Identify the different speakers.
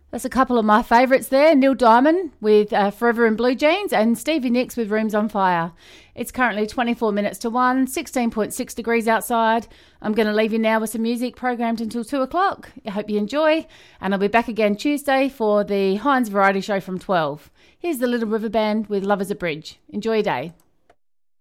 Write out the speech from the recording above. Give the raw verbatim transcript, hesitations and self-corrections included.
Speaker 1: That's a couple of my favourites there. Neil Diamond with uh, Forever in Blue Jeans and Stevie Nicks with Rooms on Fire. It's currently twenty-four minutes to one, sixteen point six degrees outside. I'm going to leave you now with some music programmed until two o'clock. I hope you enjoy, and I'll be back again Tuesday for the Heinz Variety Show from twelve. Here's the Little River Band with Love is a Bridge. Enjoy your day.